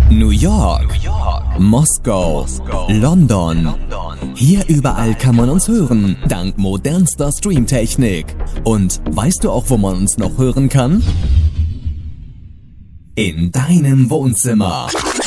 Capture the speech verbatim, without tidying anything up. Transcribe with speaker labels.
Speaker 1: New York, New York. Moskau, Moskau. London. London. Hier überall kann man uns hören, dank modernster Streamtechnik. Und weißt du auch, wo man uns noch hören kann? In deinem Wohnzimmer.